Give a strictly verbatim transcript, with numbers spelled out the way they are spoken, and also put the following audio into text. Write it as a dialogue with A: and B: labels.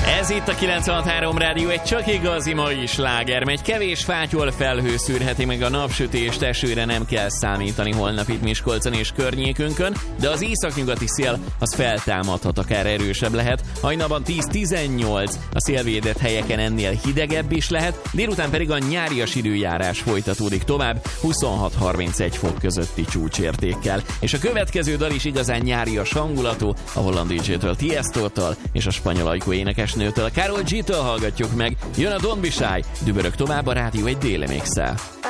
A: Ez itt a kilencvenhat három Rádió, egy csak igazi mai sláger. Egy kevés fátyol felhő szűrheti meg a napsütést, esőre nem kell számítani holnap itt Miskolcon és környékünkön, de az északnyugati szél az feltámadhat, akár erősebb lehet. Hajnalban tíz-tizennyolc, a szélvédett helyeken ennél hidegebb is lehet, délután pedig a nyárias időjárás folytatódik tovább, huszonhat harmincegy fok közötti csúcsértékkel. És a következő dal is igazán nyárias hangulatú, a holland dé dzsé-től, Tiestótól és a spanyol ajkú énekesnőtől, Karol G-től hallgatjuk meg. Jön a Don't Be Shy, dübörög tovább a Rádió egy délemixel.